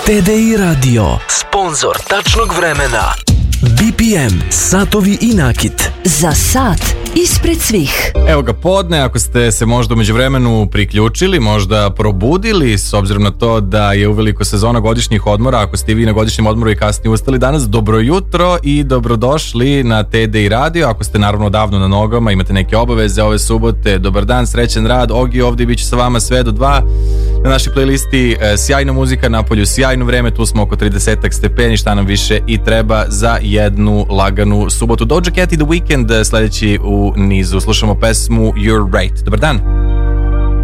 TDI Radio, sponzor tačnog vremena. BPM, satovi i nakit. Za sat ispred svih. Evo ga podne, ako ste se možda u međuvremenu priključili, možda probudili, s obzirom na to da je uveliko sezona godišnjih odmora, ako ste vi na godišnjem odmoru i kasnije ustali danas, dobro jutro i dobrodošli na TDI Radio. Ako ste naravno davno na nogama, imate neke obaveze ove subote, dobar dan, srećan rad, Ogi ovdje i bit će sa vama sve do 2. Na našoj playlisti sjajna muzika, napolju sjajno vreme, tu smo oko 30 stepeni, šta nam više i treba za jednu laganu subotu. Doja Cat i The Weeknd sledeći u nizu. Slušamo pesmu You're Right. Dobar dan.